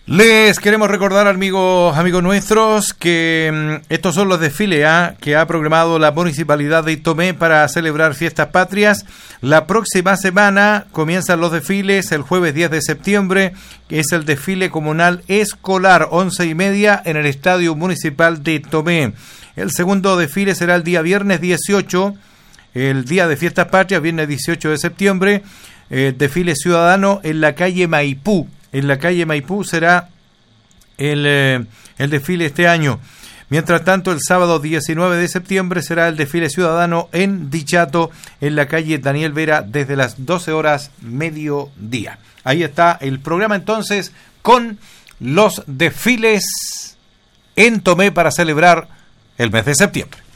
Les queremos recordar, amigos nuestros, que estos son los desfiles que ha programado la Municipalidad de Tomé para celebrar fiestas patrias. La próxima semana comienzan los desfiles, el jueves 10 de septiembre, que es el desfile comunal escolar, 11:30 en el Estadio Municipal de Tomé. El segundo desfile será el día viernes 18, el día de fiestas patrias, viernes 18 de septiembre, desfile ciudadano en la calle Maipú. En la calle Maipú será el desfile este año. Mientras tanto, el sábado 19 de septiembre será el desfile ciudadano en Dichato, en la calle Daniel Vera, desde las 12 horas mediodía. Ahí está el programa entonces con los desfiles en Tomé para celebrar el mes de septiembre.